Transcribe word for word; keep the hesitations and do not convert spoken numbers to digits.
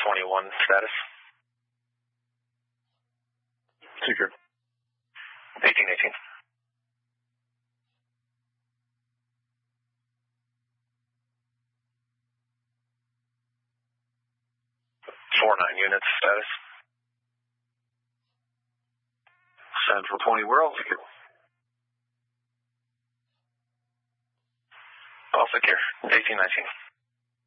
twenty-one status. Secure. eighteen eighteen. Four nine units status. Central twenty, we're all secure. All secure. eighteen nineteen.